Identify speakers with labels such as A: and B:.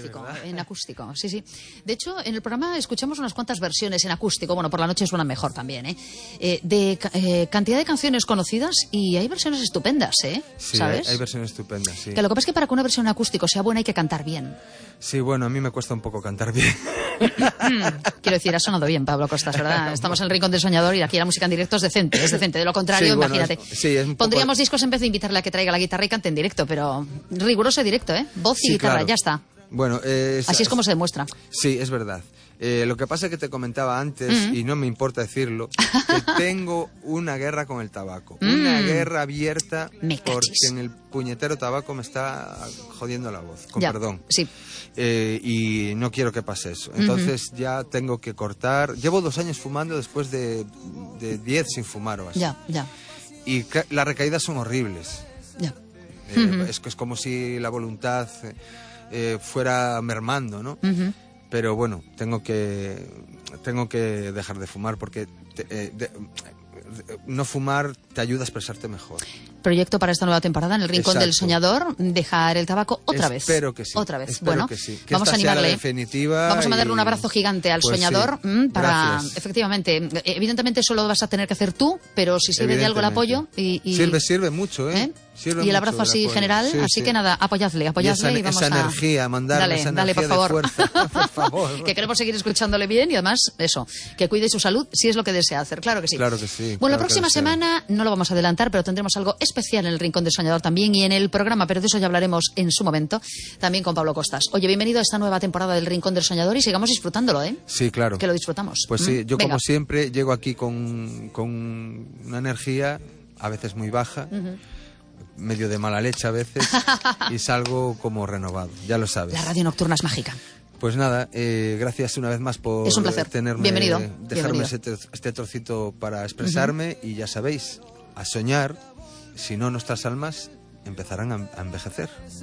A: acústico, sí, sí. De hecho, en el programa escuchamos unas cuantas versiones en acústico, bueno, por la noche suenan mejor también, de cantidad de canciones conocidas, y hay versiones estupendas,
B: Sí,
A: ¿sabes?
B: hay versiones estupendas, sí.
A: Que lo que pasa es que para que una versión en acústico sea buena hay que cantar bien.
B: Sí, bueno, a mí me cuesta un poco cantar bien.
A: Quiero decir, ha sonado bien, Pablo Costas, ¿verdad? Estamos en el Rincón del Soñador y aquí la música en directo es decente. De lo contrario,
B: Sí, bueno,
A: imagínate.
B: es un
A: Pondríamos discos en vez de invitarle a que traiga la guitarra y cante en directo, pero riguroso directo, Voz y guitarra,
B: claro.
A: ya está.
B: Bueno,
A: así es como se demuestra.
B: Sí, es verdad. Lo que pasa es que te comentaba antes, y no me importa decirlo, que tengo una guerra con el tabaco. Una guerra abierta porque en el puñetero tabaco me está jodiendo la voz, con perdón.
A: Sí.
B: Y no quiero que pase eso. Entonces ya tengo que cortar. Llevo 2 años fumando después de 10 sin fumar o así.
A: Ya.
B: Y las recaídas son horribles.
A: Ya.
B: Es como si la voluntad fuera mermando, ¿no? Pero bueno, tengo que dejar de fumar porque no fumar te ayuda a expresarte mejor.
A: Proyecto para esta nueva temporada en el Rincón del Soñador, dejar el tabaco otra vez.
B: Espero que sí.
A: Otra vez.
B: Espero
A: bueno,
B: que sí. Que
A: vamos a animarle.
B: Definitiva
A: vamos a mandarle un abrazo gigante al soñador para,
B: gracias.
A: Efectivamente, evidentemente eso lo vas a tener que hacer tú, pero si sirve de algo el apoyo
B: sirve mucho,
A: y el abrazo así general, así que nada, apoyadle y vamos
B: esa energía, mandarle esa energía
A: por favor.
B: de fuerza, por favor.
A: Que queremos seguir escuchándole bien y además eso, que cuide su salud si es lo que desea hacer, claro que sí.
B: Claro que sí.
A: Bueno, la próxima semana no lo vamos a adelantar, pero tendremos algo especial en el Rincón del Soñador también y en el programa, pero de eso ya hablaremos en su momento, también con Pablo Costas. Oye, bienvenido a esta nueva temporada del Rincón del Soñador y sigamos disfrutándolo,
B: Sí, claro.
A: Que lo disfrutamos.
B: Pues sí, yo
A: Venga.
B: como siempre llego aquí con una energía a veces muy baja, medio de mala leche a veces, y salgo como renovado, ya lo sabes.
A: La radio nocturna es mágica.
B: Pues nada, gracias una vez más por
A: es un placer.
B: dejarme
A: Bienvenido.
B: este trocito para expresarme, y ya sabéis, a soñar, si no nuestras almas empezarán a envejecer.